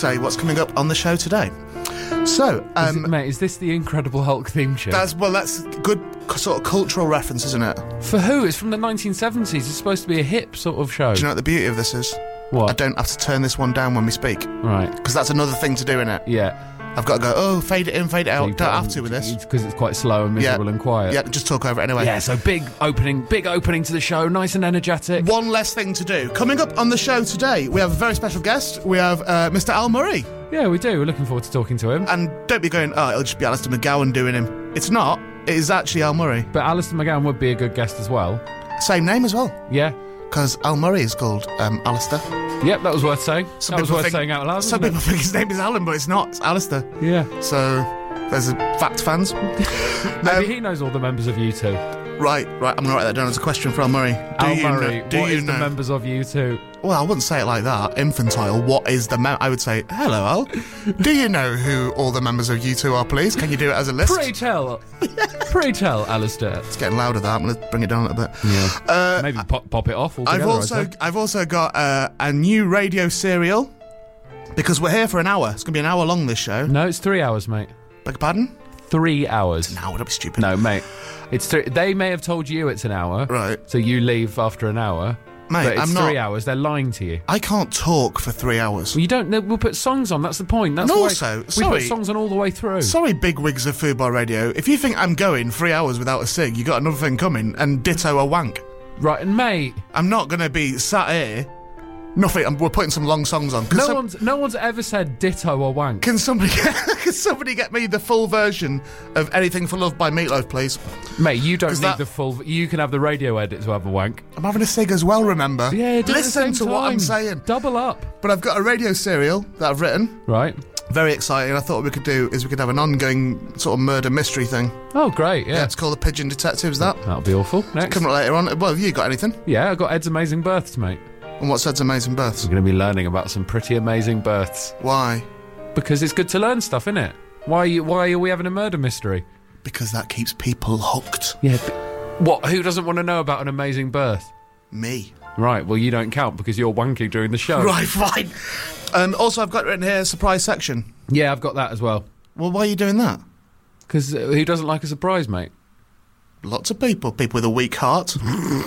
say what's coming up on the show today. So, mate, is this the Incredible Hulk theme tune? that's good sort of cultural reference, isn't it? For who? It's from the 1970s. It's supposed to be a hip sort of show. Do you know what the beauty of this is? What? I don't have to turn this one down when we speak. Right. Because that's another thing to do, innit? Yeah. I've got to go, fade it in, fade it out. Don't have to with this. Because it's quite slow and miserable and quiet. Yeah, just talk over it anyway. Yeah, so big opening to the show, nice and energetic. One less thing to do. Coming up on the show today, we have a very special guest. We have Mr. Al Murray. Yeah, we do. We're looking forward to talking to him. And don't be going, it'll just be Alistair McGowan doing him. It's not. It is actually Al Murray. But Alistair McGowan would be a good guest as well. Same name as well. Yeah. Because Al Murray is called Alistair. Yep, that was worth saying. That was worth saying out loud. Some people think his name is Alan, but it's not. It's Alistair. Yeah. So, there's fact fans. Maybe he knows all the members of U2. Right. I'm going to write that down as a question for Al Murray. Al Murray, what is the members of U2? Well, I wouldn't say it like that. Infantile. What is the I would say, hello, Al. Do you know who all the members of U2 are, please? Can you do it as a list? Pray tell. Pray tell, Alistair. It's getting louder, that. I'm going to bring it down a little bit. Yeah. Maybe pop it off altogether. I've also got a new radio serial, because we're here for an hour. It's going to be an hour long, this show. No, it's 3 hours, mate. Beg your pardon? 3 hours. An hour, don't be stupid. No, mate. It's they may have told you it's an hour. Right. So you leave after an hour. Mate, but it's I'm not. 3 hours. They're lying to you. I can't talk for 3 hours. Well, you don't. We'll put songs on. That's the point. That's and why also, we sorry, put songs on all the way through. Sorry, big wigs of Food Bar Radio. If you think I'm going 3 hours without a cig, you got another thing coming, and ditto a wank. Right, and mate, I'm not going to be sat here. Nothing. We're putting some long songs on. No one's ever said ditto or wank. Can somebody get me the full version of Anything for Love by Meatloaf, please? Mate, you don't need the full. You can have the radio edit to have a wank. I'm having a cig as well, remember? Yeah, listen to what I'm saying. Double up. But I've got a radio serial that I've written. Right. Very exciting. I thought what we could do is we could have an ongoing sort of murder mystery thing. Oh, great, yeah. It's called The Pigeon Detectives, that. That'll be awful. Next. Coming up later on. Well, have you got anything? Yeah, I got Ed's Amazing Births, mate. And what's Ed's Amazing Births? We're going to be learning about some pretty amazing births. Why? Because it's good to learn stuff, innit? Why are we having a murder mystery? Because that keeps people hooked. Yeah, what? Who doesn't want to know about an amazing birth? Me. Right, well, you don't count because you're wanking during the show. Right, fine. Also, I've got written here a surprise section. Yeah, I've got that as well. Well, why are you doing that? Because who doesn't like a surprise, mate? Lots of people. People with a weak heart.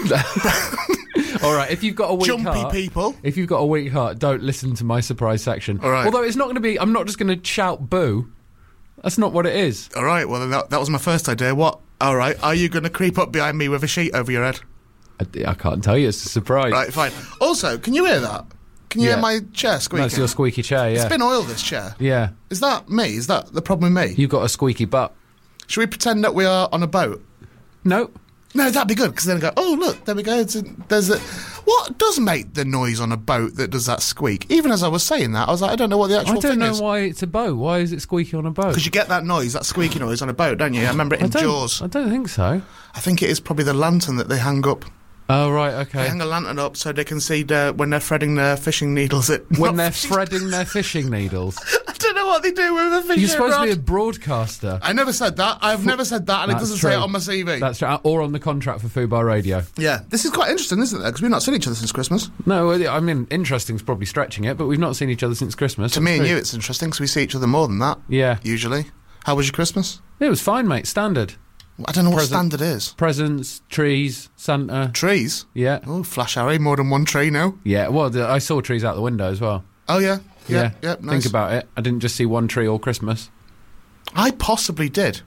All right, if you've got a weak Jumpy heart... people. If you've got a weak heart, don't listen to my surprise section. All right. Although it's not going to be... I'm not just going to shout boo. That's not what it is. All right, well, that was my first idea. What? All right, are you going to creep up behind me with a sheet over your head? I can't tell you, it's a surprise. Right, fine. Also, can you hear that? Can you hear my chair squeaking? That's your squeaky chair, yeah. It's been oiled, this chair. Yeah. Is that me? Is that the problem with me? You've got a squeaky butt. Should we pretend that we are on a boat? No. No, that'd be good, because then I go, oh, look, there we go. What does make the noise on a boat that does that squeak? Even as I was saying that, I was like, I don't know what the actual thing is. I don't know why it's a boat. Why is it squeaky on a boat? Because you get that noise, that squeaky noise on a boat, don't you? I remember it in Jaws. I don't think so. I think it is probably the lantern that they hang up. Oh, right, okay. They hang a lantern up so they can see when they're threading their fishing needles. When they're threading their fishing needles? I don't know what they do with a fishing You're supposed rod. to be a broadcaster. I never said that. I've never said that, and it doesn't say it on my CV. That's true. Or on the contract for Food Bar Radio. Yeah. This is quite interesting, isn't it? Because we've not seen each other since Christmas. No, I mean, interesting's probably stretching it, but we've not seen each other since Christmas. To me and you, it's interesting, because we see each other more than that. Yeah. Usually. How was your Christmas? It was fine, mate. Standard. I don't know what standard is. Presents, trees, Santa. Trees? Yeah. Oh, Flash Harry, more than one tree now. Yeah, well, I saw trees out the window as well. Oh, yeah? Yeah, nice. Nice. Think about it. I didn't just see one tree all Christmas. I possibly did.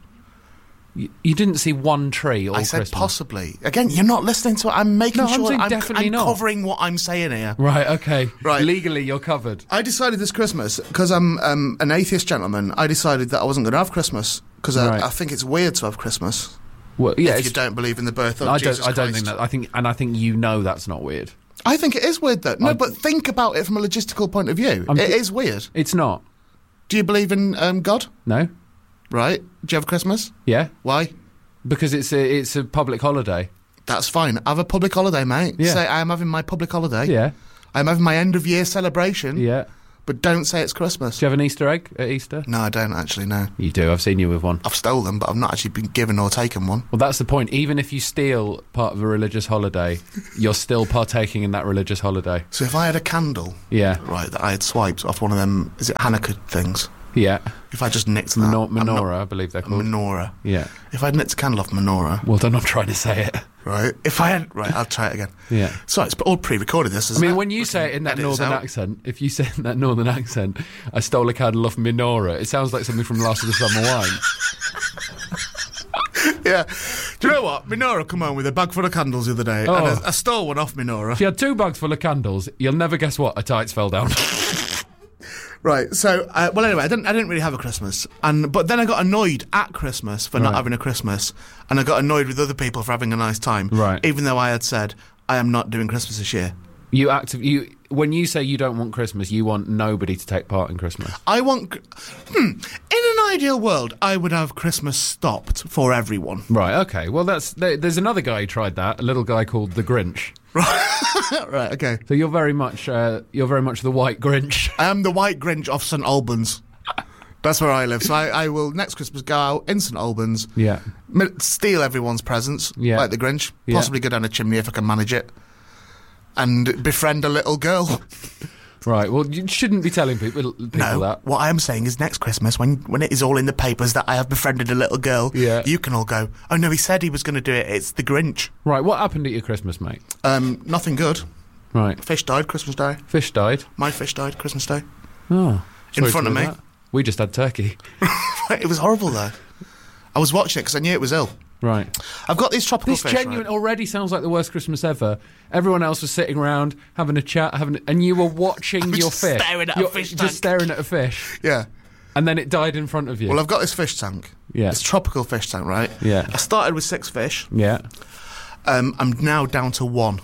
You didn't see one tree all Christmas? I said possibly. Again, you're not listening to it. I'm making sure I'm I'm covering what I'm saying here. Right, okay. Right. Legally, you're covered. I decided this Christmas, because I'm an atheist gentleman, I decided that I wasn't going to have Christmas, because I think it's weird to have Christmas. Well, yeah, if you don't believe in the birth of Jesus Christ. I don't think that. I think you know that's not weird. I think it is weird, though. No, but think about it from a logistical point of view. It is weird. It's not. Do you believe in God? No. Right. Do you have Christmas? Yeah. Why? Because it's a public holiday. That's fine. Have a public holiday, mate. Yeah. Say, I'm having my public holiday. Yeah. I'm having my end-of-year celebration. Yeah. but don't say it's Christmas. Do you have an Easter egg at Easter? No, I don't actually, no. You do. I've seen you with one. I've stolen them, but I've not actually been given or taken one. Well, that's the point. Even if you steal part of a religious holiday, you're still partaking in that religious holiday. So if I had a candle, Yeah. right, that I had swiped off one of them, is it Hanukkah things? Yeah. If I just nicked that... Menorah, I believe they're called. Menorah. Yeah. If I'd nicked a candle off menorah, Well done on trying to say it. right, if I had... Right, I'll try it again. Yeah. Sorry, it's all pre-recorded, this, I isn't it? mean, when you say it in that northern accent, if you say it in that northern accent, I stole a candle off menorah, it sounds like something from Last of the Summer Wine. Yeah. Do you know what? Menorah come home with a bag full of candles the other day, Oh. and I stole one off Menorah. She had 2 bags full of candles. You'll never guess what. Her tights fell down. Right, so, well, anyway, I didn't really have a Christmas, but then I got annoyed at Christmas for not Right. having a Christmas, and I got annoyed with other people for having a nice time, Right. even though I had said, I am not doing Christmas this year. When you say you don't want Christmas, you want nobody to take part in Christmas. I want... in an ideal world, I would have Christmas stopped for everyone. Right, okay. Well, there's another guy who tried that, a little guy called the Grinch. Right, okay. So you're very much the white Grinch. I am the white Grinch of St Albans. That's where I live. So I will next Christmas go out in St Albans, Yeah. steal everyone's presents, Yeah. like the Grinch, Yeah. possibly go down a chimney if I can manage it, and befriend a little girl. Right, well, you shouldn't be telling people No, that. what I am saying is next Christmas, when it is all in the papers that I have befriended a little girl, Yeah. you can all go, oh no, he said he was going to do it, it's the Grinch. Right, what happened at your Christmas, mate? Nothing good. Right. Fish died Christmas Day. Fish died. My fish died Christmas Day. Oh. In sorry front to of hear me. that. We just had turkey. It was horrible though. I was watching it because I knew it was ill. Right. I've got these tropical This fish. genuine right? already sounds like the worst Christmas ever. Everyone else was sitting around having a chat, and you were watching was your just fish. staring at a fish tank. Just staring at a fish, Yeah. and then it died in front of you. Well, I've got this fish tank. Yeah. This tropical fish tank, right? Yeah. I started with 6 fish. Yeah. I'm now down to 1.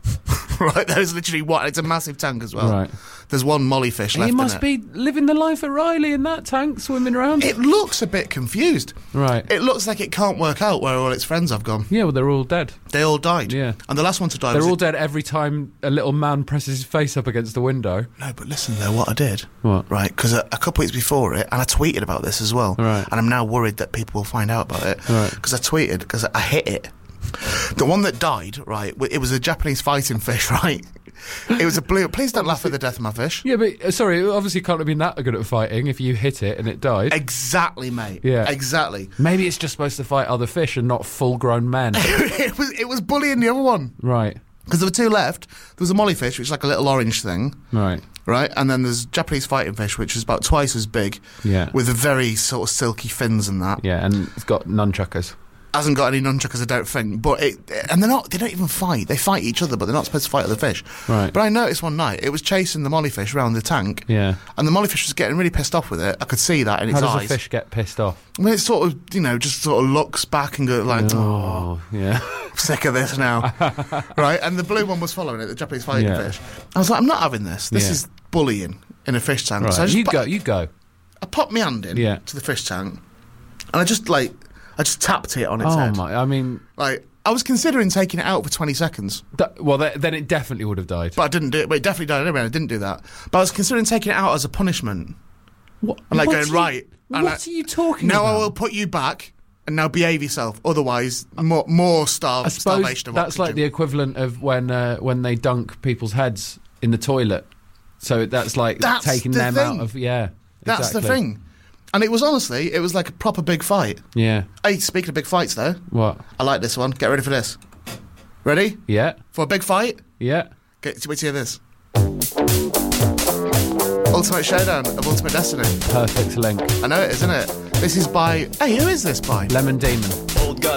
Right, there's literally 1. It's a massive tank as well. Right. There's 1 molly fish left You must in be living the life of Riley in that tank, swimming around. it looks a bit confused. Right. It looks like it can't work out where all its friends have gone. Yeah, well, they're all dead. They all died. Yeah. And the last one to die They're was... all dead every time a little man presses his face up against the window. No, but listen though, what I did... What? Right, because a couple weeks before it, and I tweeted about this as well. Right. And I'm now worried that people will find out about it. Right. Because I tweeted, because I hit it. The one that died, right, it was a Japanese fighting fish, right? It was a blue... Please don't laugh at the death of my fish. Yeah, but sorry, it obviously can't have been that good at fighting if you hit it and it died. Exactly, mate. Yeah. Exactly. Maybe it's just supposed to fight other fish and not full-grown men. it was bullying the other one. Right. Because there were 2 left. There was a molly fish, which is like a little orange thing, Right. right? And then there's Japanese fighting fish, which is about twice as big, Yeah. with a very sort of silky fins and that. Yeah, and it's got nunchuckers. Hasn't got any nunchuckers, I don't think. But and they don't even fight. They fight each other, but they're not supposed to fight other fish. Right. But I noticed one night it was chasing the molly fish around the tank. Yeah. And the molly fish was getting really pissed off with it. I could see that in its How does eyes. a fish get pissed off? I mean, it sort of, just sort of looks back and goes like, oh, Yeah. I'm sick of this now. Right? And the blue one was following it, the Japanese fighting Yeah. fish. I was like, I'm not having this. This Yeah. is bullying in a fish tank. Right. So I just You go. I popped my hand in Yeah. to the fish tank, and I just tapped it on its Oh, head. my. I mean, Like, I was considering taking it out for 20 seconds, then it definitely would have died. but I didn't do it. But it definitely died anyway, I didn't do that. But I was considering taking it out as a punishment. What? And like what going, are you- right. and What are you talking now about? I will put you back, and now behave yourself. Otherwise, more I suppose starvation of that's like the oxygen. equivalent of when they dunk people's heads in the toilet. So that's like That's taking the them thing. out of That's exactly. the thing. And it was like a proper big fight. Yeah. Hey, speaking of big fights though, What? I like this one. Get ready for this. Ready? Yeah. For a big fight? Yeah. Wait to hear this. Ultimate Showdown of Ultimate Destiny. Perfect link. I know it, isn't it? This is by... Hey, who is this by? Lemon Demon. Old guy